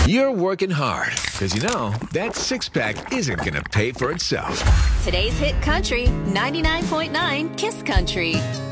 You're working hard because you know that six-pack isn't going to pay for itself. Today's Hit Country 99.9 Kiss Country.